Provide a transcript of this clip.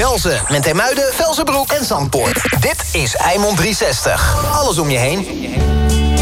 Velzen, Menthemuiden, Velzenbroek en Zandpoort. Dit is Eimond 360. Alles om je heen.